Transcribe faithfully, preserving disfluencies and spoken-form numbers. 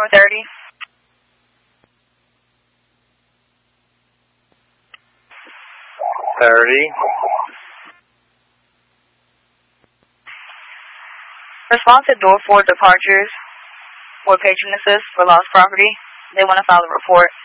Door thirty. thirty. Response at door four departures for patron assist for lost property. They want to file a report.